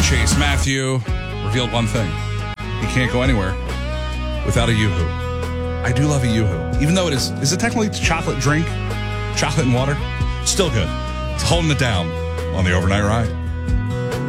Chase Matthew revealed one thing. He can't go anywhere without a Yoo-hoo. I do love a Yoo-hoo. Even though is it technically chocolate drink? Chocolate and water? Still good. It's holding it down on the overnight ride.